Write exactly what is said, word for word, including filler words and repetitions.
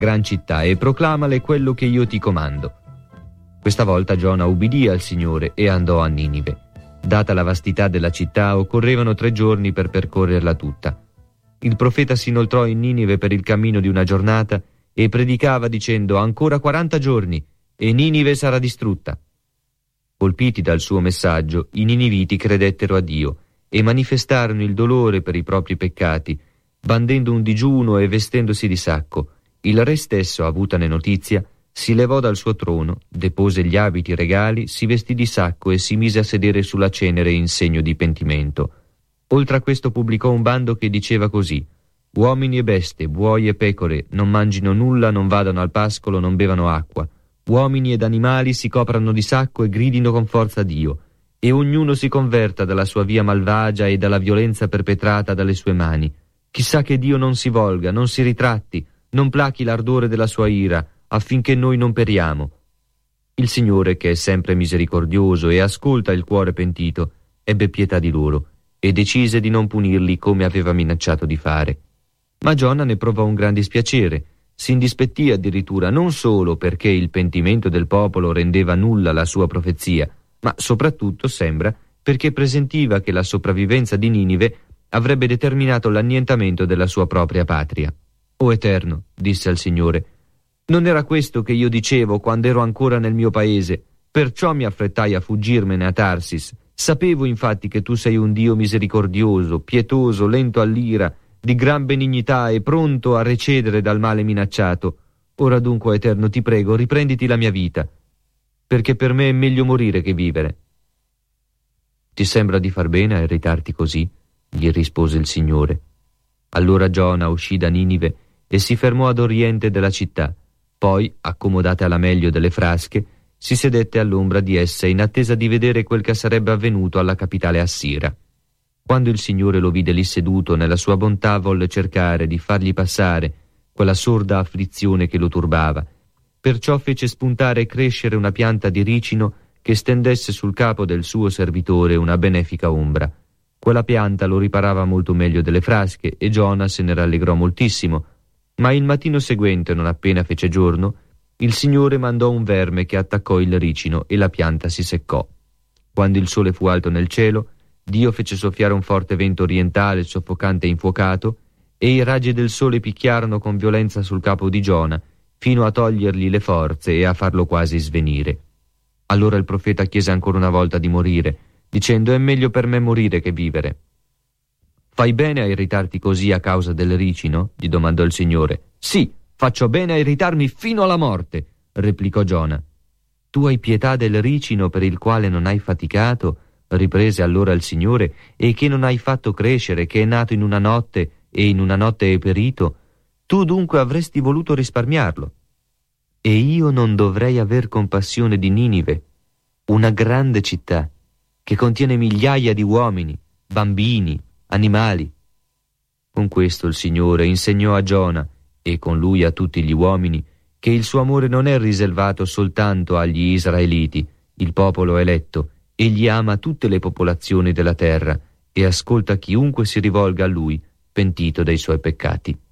gran città e proclamale quello che io ti comando. Questa volta Giona ubbidì al Signore e andò a Ninive. Data la vastità della città, occorrevano tre giorni per percorrerla tutta. Il profeta si inoltrò in Ninive per il cammino di una giornata e predicava dicendo: ancora quaranta giorni e Ninive sarà distrutta. Colpiti dal suo messaggio, i niniviti credettero a Dio e manifestarono il dolore per i propri peccati, bandendo un digiuno e vestendosi di sacco. Il re stesso, avutane notizia, si levò dal suo trono, depose gli abiti regali, si vestì di sacco e si mise a sedere sulla cenere in segno di pentimento. Oltre a questo pubblicò un bando che diceva così: uomini e bestie, buoi e pecore, non mangino nulla, non vadano al pascolo, non bevano acqua. Uomini ed animali si coprano di sacco e gridino con forza a Dio, e ognuno si converta dalla sua via malvagia e dalla violenza perpetrata dalle sue mani. Chissà che Dio non si volga, non si ritratti, non plachi l'ardore della sua ira, affinché noi non periamo. Il Signore, che è sempre misericordioso e ascolta il cuore pentito, ebbe pietà di loro e decise di non punirli come aveva minacciato di fare. Ma Giona ne provò un gran dispiacere, si indispettì addirittura, non solo perché il pentimento del popolo rendeva nulla la sua profezia, ma soprattutto, sembra, perché presentiva che la sopravvivenza di Ninive avrebbe determinato l'annientamento della sua propria patria. «O Eterno», disse al Signore, «non era questo che io dicevo quando ero ancora nel mio paese, perciò mi affrettai a fuggirmene a Tarsis. Sapevo infatti che tu sei un Dio misericordioso, pietoso, lento all'ira, di gran benignità e pronto a recedere dal male minacciato. Ora dunque, Eterno, ti prego, riprenditi la mia vita, perché per me è meglio morire che vivere». «Ti sembra di far bene a irritarti così?» gli rispose il Signore. Allora Giona uscì da Ninive e si fermò ad oriente della città. Poi, accomodate alla meglio delle frasche, si sedette all'ombra di esse in attesa di vedere quel che sarebbe avvenuto alla capitale assira. Quando il Signore lo vide lì seduto, nella sua bontà volle cercare di fargli passare quella sorda afflizione che lo turbava. Perciò fece spuntare e crescere una pianta di ricino che stendesse sul capo del suo servitore una benefica ombra. Quella pianta lo riparava molto meglio delle frasche e Giona se ne rallegrò moltissimo. Ma il mattino seguente, non appena fece giorno, il Signore mandò un verme che attaccò il ricino e la pianta si seccò. Quando il sole fu alto nel cielo, Dio fece soffiare un forte vento orientale soffocante e infuocato, e i raggi del sole picchiarono con violenza sul capo di Giona, fino a togliergli le forze e a farlo quasi svenire. Allora il profeta chiese ancora una volta di morire, dicendo: «È meglio per me morire che vivere». «Fai bene a irritarti così a causa del ricino?» gli domandò il Signore. «Sì, faccio bene a irritarmi fino alla morte», replicò Giona. «Tu hai pietà del ricino per il quale non hai faticato», riprese allora il Signore, «e che non hai fatto crescere, che è nato in una notte e in una notte è perito. Tu dunque avresti voluto risparmiarlo. E io non dovrei aver compassione di Ninive, una grande città, che contiene migliaia di uomini, bambini, animali». Con questo il Signore insegnò a Giona, e con lui a tutti gli uomini, che il suo amore non è riservato soltanto agli Israeliti, il popolo eletto. Egli ama tutte le popolazioni della terra e ascolta chiunque si rivolga a lui, pentito dei suoi peccati.